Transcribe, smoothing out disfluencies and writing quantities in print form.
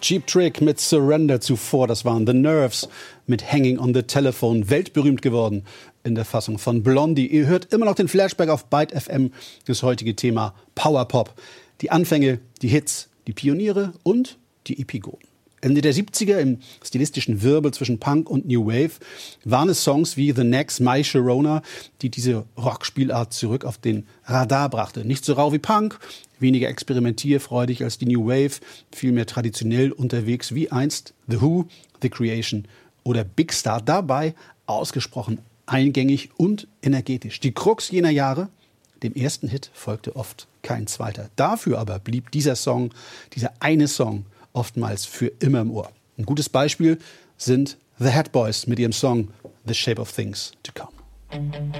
Cheap Trick mit Surrender zuvor, das waren The Nerves mit Hanging on the Telephone, weltberühmt geworden in der Fassung von Blondie. Ihr hört immer noch den Flashback auf Byte FM, das heutige Thema Powerpop. Die Anfänge, die Hits, die Pioniere und die Epigonen. Ende der 70er im stilistischen Wirbel zwischen Punk und New Wave waren es Songs wie The Next, My Sharona, die diese Rockspielart zurück auf den Radar brachte. Nicht so rau wie Punk, weniger experimentierfreudig als die New Wave, vielmehr traditionell unterwegs wie einst The Who, The Creation oder Big Star. Dabei ausgesprochen eingängig und energetisch. Die Krux jener Jahre, dem ersten Hit folgte oft kein zweiter. Dafür aber blieb dieser eine Song, oftmals für immer im Ohr. Ein gutes Beispiel sind The Head Boys mit ihrem Song The Shape of Things to Come.